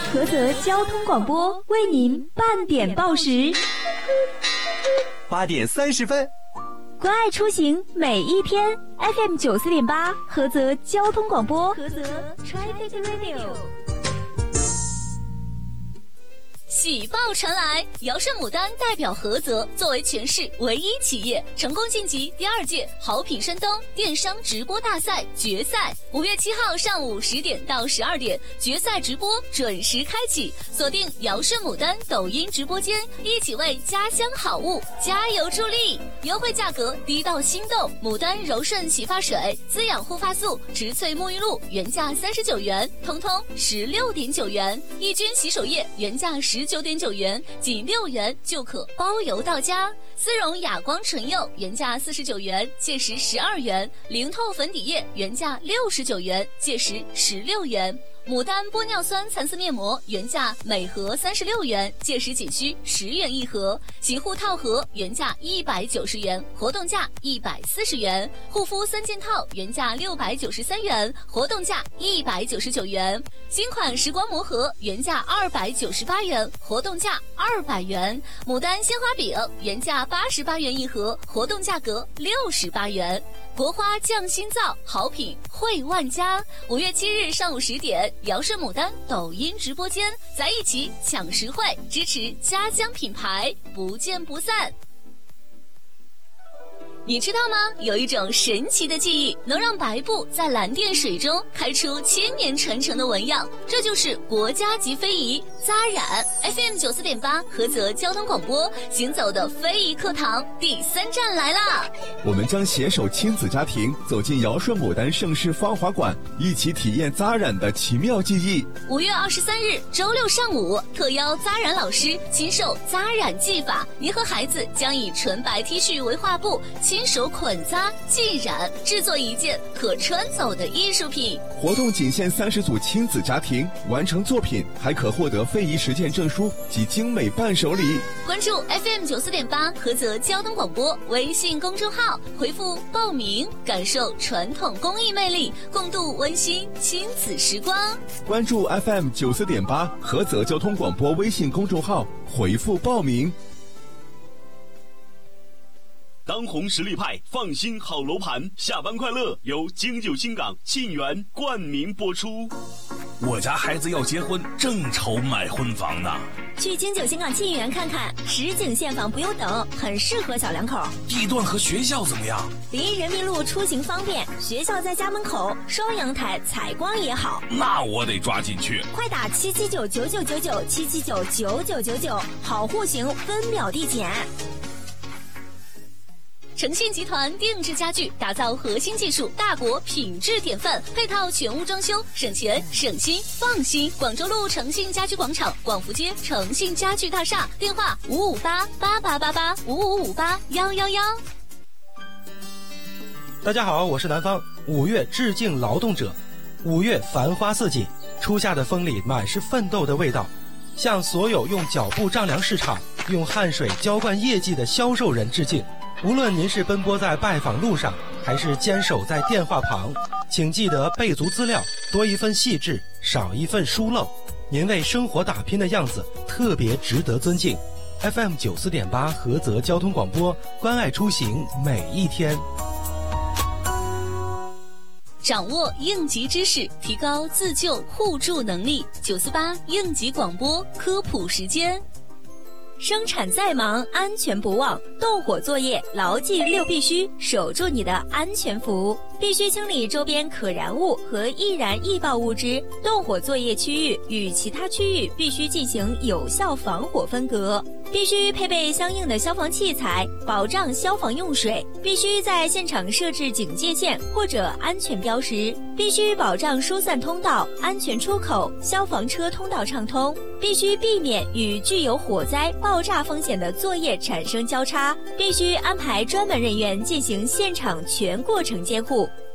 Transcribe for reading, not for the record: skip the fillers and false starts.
菏泽交通广播为您半点报时 ，8点30分。 关爱出行每一天 ，FM 94.8菏泽交通广播，菏泽 Traffic Radio。 喜报传来，尧舜牡丹代表菏泽作为全市唯一企业，成功晋级第2届好品山东电商直播大赛决赛。5月7号上午10点到12点，决赛直播准时开启，锁定尧舜牡丹抖音直播间，一起为家乡好物加油助力。优惠价格低到心动，牡丹柔顺洗发水、滋养护发素、植萃沐浴露原价39元，通通16.9元；抑菌洗手液原价19.9元，仅6元就可包邮到家。丝绒哑光唇釉原价49元，届时12元；零透粉底液原价69元，届时16元。牡丹玻尿酸蚕丝面膜原价每盒36元，届时仅需10元一盒；洗护套盒原价190元，活动价140元；护肤3件套原价693元，活动价199元；新款时光魔盒原价298元，活动价200元；牡丹鲜花饼原价88元一盒，活动价格68元。国花匠心造，好品惠万家。5月7日上午10点，尧舜牡丹抖音直播间，在一起抢实惠，支持家乡品牌，不见不散。你知道吗？有一种神奇的技艺，能让白布在蓝靛水中开出千年传承的纹样，这就是国家级非遗扎染。FM 94.8菏泽交通广播行走的非遗课堂第3站来啦！ 我们将携手亲子家庭走进尧舜牡丹盛世芳华馆，一起体验扎染的奇妙技艺。 5月23日周六上午，特邀扎染老师亲授扎染技法，您和孩子将以纯白 T 恤为画布，亲手捆扎、浸染，制作一件可穿走的艺术品。 活动仅限30组亲子家庭，完成作品还可获得非遗实践证书及精美伴手礼。 关注 FM 94.8菏泽交通广播微信公众号，回复报名，感受传统工艺魅力，共度温馨亲子时光。 关注 FM 94.8菏泽交通广播微信公众号，回复报名。 当红实力派，放心好楼盘，下班快乐由京九新港沁园冠名播出。 我家孩子要结婚，正愁买婚房呢。 去京九新港沁园看看，实景现房不用等，很适合小两口。 地段和学校怎么样？ 离人民路出行方便，学校在家门口，双阳台，采光也好。 那我得抓紧去。 快打7799999，7799999，好户型，分秒递减。 诚信集团定制家具，打造核心技术大国品质典范，配套全屋装修，省钱省心放心。广州路诚信家居广场，广福街诚信家具大厦，电话558888855581111。 大家好，我是南方。5月致敬劳动者，5月繁花似锦，初夏的风里满是奋斗的味道。向所有用脚步丈量市场、用汗水浇灌业绩的销售人致敬。无论您是奔波在拜访路上，还是坚守在电话旁，请记得备足资料，多一份细致，少一份疏漏。您为生活打拼的样子特别值得尊敬。FM 94.8菏泽交通广播，关爱出行每一天。 掌握应急知识，提高自救互助能力。948应急广播科普时间。生产再忙，安全不忘。动火作业，牢记6必须，守住你的安全服务。必须清理周边可燃物和易燃易爆物质。动火作业区域与其他区域必须进行有效防火分隔。必须配备相应的消防器材，保障消防用水。必须在现场设置警戒线或者安全标识。必须保障疏散通道、安全出口、消防车通道畅通。必须避免与具有火灾、爆炸风险的作业产生交叉。必须安排专门人员进行现场全过程监护。